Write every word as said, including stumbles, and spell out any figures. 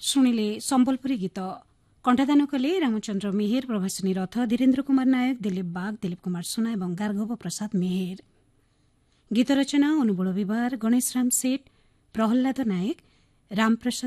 ଶୁଣିଲେ ସମ୍ବଲପୁରୀ ଗୀତ कंठादान कले रामचंद्र मेहेर, प्रभासिनी रथ, धीरेन्द्र कुमार नायक, दिलीप बाग, दिलीप कुमार सोना और गार्गव प्रसाद मेहेर। गीत रचना अनुबल विवार, गणेश राम सेठ, प्रहल्लाद नायक, रामप्रसाद